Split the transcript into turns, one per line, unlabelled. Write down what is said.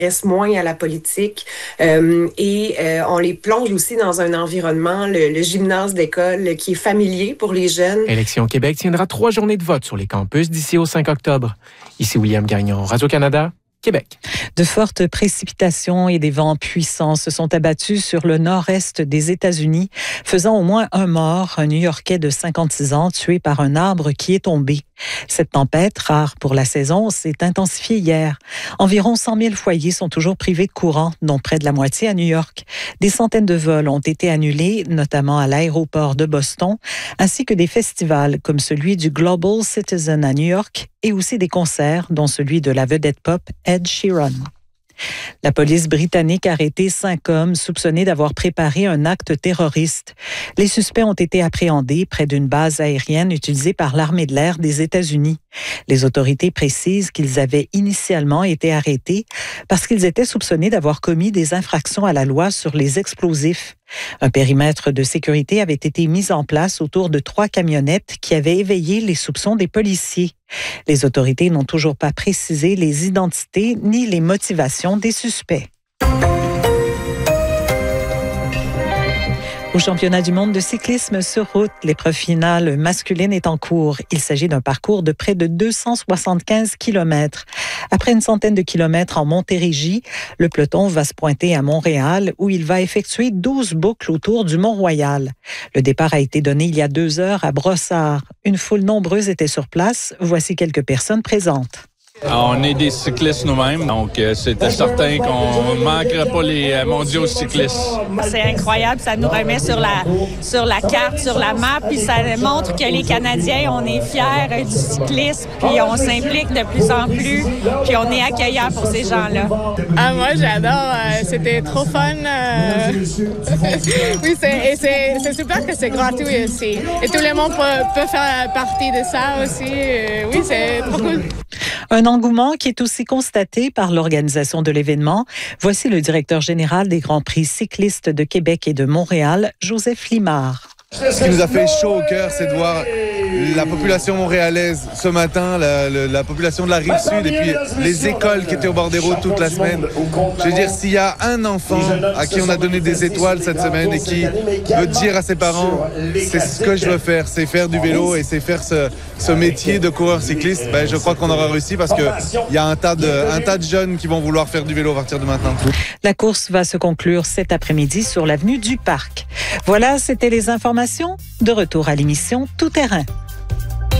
s'intéressent moins à la politique on les plonge aussi dans un environnement, le gymnase d'école, qui est familier pour les jeunes.
Élections Québec tiendra 3 journées de vote sur les campus d'ici au 5 octobre. Ici William Gagnon, Radio-Canada, Québec.
De fortes précipitations et des vents puissants se sont abattus sur le nord-est des États-Unis, faisant au moins un mort, un New-Yorkais de 56 ans tué par un arbre qui est tombé. Cette tempête, rare pour la saison, s'est intensifiée hier. Environ 100 000 foyers sont toujours privés de courant, dont près de la moitié à New York. Des centaines de vols ont été annulés, notamment à l'aéroport de Boston, ainsi que des festivals comme celui du Global Citizen à New York et aussi des concerts, dont celui de la vedette pop Ed Sheeran. La police britannique a arrêté 5 hommes soupçonnés d'avoir préparé un acte terroriste. Les suspects ont été appréhendés près d'une base aérienne utilisée par l'armée de l'air des États-Unis. Les autorités précisent qu'ils avaient initialement été arrêtés parce qu'ils étaient soupçonnés d'avoir commis des infractions à la loi sur les explosifs. Un périmètre de sécurité avait été mis en place autour de 3 camionnettes qui avaient éveillé les soupçons des policiers. Les autorités n'ont toujours pas précisé les identités ni les motivations des suspects. Au championnat du monde de cyclisme sur route, l'épreuve finale masculine est en cours. Il s'agit d'un parcours de près de 275 kilomètres. Après une centaine de kilomètres en Montérégie, le peloton va se pointer à Montréal où il va effectuer 12 boucles autour du Mont-Royal. Le départ a été donné il y a 2 heures à Brossard. Une foule nombreuse était sur place. Voici quelques personnes présentes.
On est des cyclistes nous-mêmes, donc c'était certain qu'on ne manquerait pas les mondiaux cyclistes.
C'est incroyable, ça nous remet sur la carte, sur la map, puis ça montre que les Canadiens, on est fiers du cyclisme, puis on s'implique de plus en plus, puis on est accueillant pour ces gens-là.
Ah, moi, j'adore, c'était trop fun. Oui, c'est super que c'est gratuit aussi. Et tout le monde peut faire partie de ça aussi. Oui, c'est trop cool.
Un engouement qui est aussi constaté par l'organisation de l'événement. Voici le directeur général des Grands Prix cyclistes de Québec et de Montréal, Joseph Limard.
Ce qui nous a fait chaud au cœur, c'est de voir la population montréalaise ce matin, la population de la Rive-Sud et puis les écoles qui étaient au bord des routes toute la semaine. Je veux dire, s'il y a un enfant à qui on a donné des étoiles cette semaine et qui veut dire à ses parents « c'est ce que je veux faire, c'est faire du vélo et c'est faire ce métier de coureur cycliste », ben, je crois qu'on aura réussi parce qu'il y a un tas de jeunes qui vont vouloir faire du vélo à partir de maintenant.
La course va se conclure cet après-midi sur l'avenue du Parc. Voilà, c'était les informations. De retour à l'émission Tout terrain.